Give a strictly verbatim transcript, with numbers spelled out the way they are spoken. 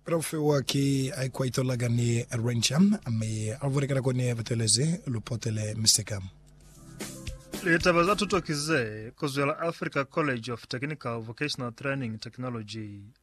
profe waki ai kwaitolaga ni Rencham ame alvorikana kone vateleze lupotele misekam Litabaza tutokize kozwela Africa College of Technical Vocational Training Technology